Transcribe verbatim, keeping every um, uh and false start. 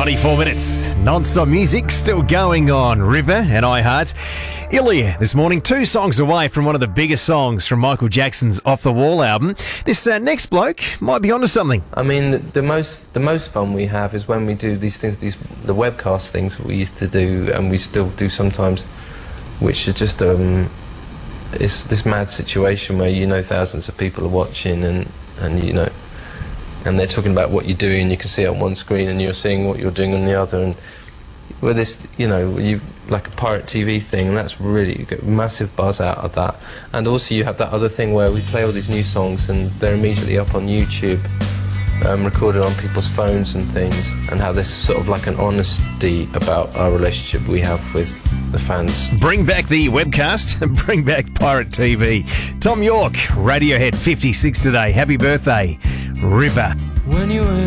ninety-four minutes. Non-stop music still going on River and iHeart. Ilya this morning, two songs away from one of the biggest songs from Michael Jackson's Off the Wall album. This uh, next bloke might be onto something. I mean, the, the most the most fun we have is when we do these things, these the webcast things that we used to do, and we still do sometimes, which is just um, it's this mad situation where you know thousands of people are watching, and and you know. And they're talking about what you're doing. You can see it on one screen, and you're seeing what you're doing on the other. And with this, you know, you like a pirate T V thing, and that's really you get massive buzz out of that. And also, you have that other thing where we play all these new songs, and they're immediately up on YouTube, um, recorded on people's phones and things. And how there's sort of like an honesty about our relationship we have with the fans. Bring back the webcast and bring back pirate T V. Tom York, Radiohead fifty-six today. Happy birthday, River. When you